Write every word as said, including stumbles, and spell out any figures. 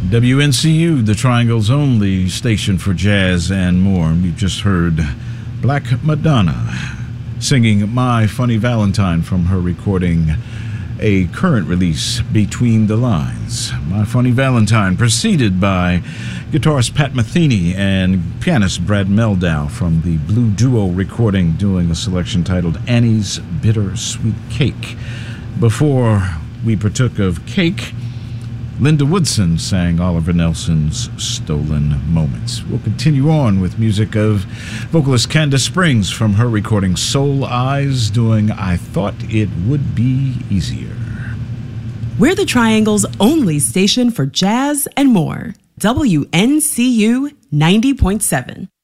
W N C U, the Triangle's only station for jazz and more. We just heard Black Madonna singing My Funny Valentine from her recording, a current release, Between the Lines. My Funny Valentine, preceded by guitarist Pat Metheny and pianist Brad Mehldau from the Blue Duo recording, doing a selection titled Annie's Bittersweet Cake. Before we partook of Cake, Linda Woodson sang Oliver Nelson's Stolen Moments. We'll continue on with music of vocalist Candace Springs from her recording Soul Eyes, doing I Thought It Would Be Easier. We're the Triangle's only station for jazz and more. W N C U ninety point seven.